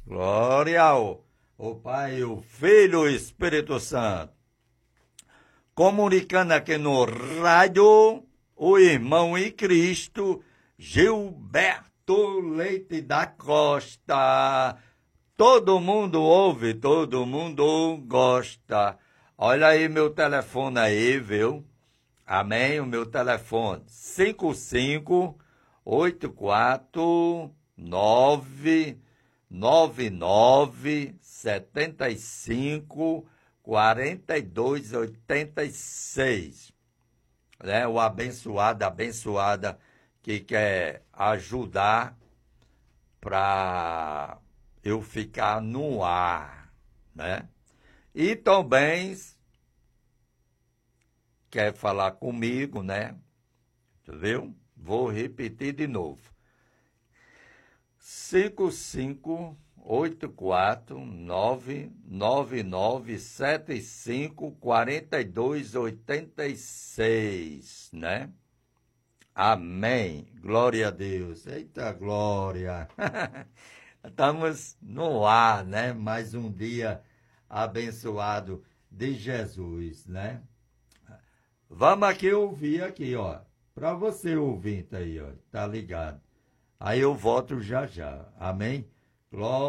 Glória ao Pai, o Filho e o Espírito Santo. Comunicando aqui no rádio, o irmão em Cristo, Gilberto Leite da Costa. Todo mundo ouve, todo mundo gosta. Olha aí meu telefone aí, viu? Amém? O meu telefone, 559-9975-4286. Né? O abençoado, abençoada que quer ajudar para eu ficar no ar, né? E também quer falar comigo, né? Viu? Vou repetir de novo. 558-99975-4286, né? Amém. Glória a Deus. Eita glória. Estamos no ar, né? Mais um dia abençoado de Jesus, né? Vamos aqui ouvir aqui, ó. Para você ouvinte aí, ó. Tá ligado? Aí eu volto já já. Amém? Glória.